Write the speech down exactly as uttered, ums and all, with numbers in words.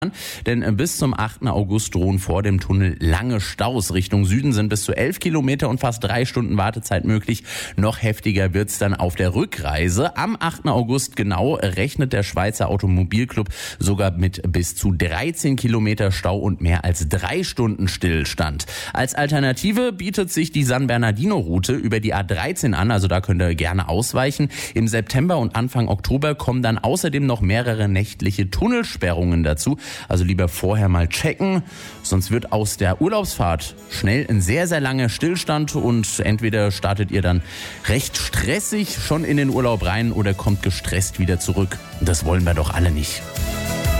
Denn bis zum achten August drohen vor dem Tunnel lange Staus. Richtung Süden sind bis zu elf Kilometer und fast drei Stunden Wartezeit möglich. Noch heftiger wird's dann auf der Rückreise. Am achten August genau rechnet der Schweizer Automobilclub sogar mit bis zu dreizehn Kilometer Stau und mehr als drei Stunden Stillstand. Als Alternative bietet sich die San Bernardino-Route über die A dreizehn an, also da könnt ihr gerne ausweichen. Im September und Anfang Oktober kommen dann außerdem noch mehrere nächtliche Tunnelsperrungen dazu. Also lieber vorher mal checken, sonst wird aus der Urlaubsfahrt schnell ein sehr, sehr langer Stillstand und entweder startet ihr dann recht stressig schon in den Urlaub rein oder kommt gestresst wieder zurück. Das wollen wir doch alle nicht.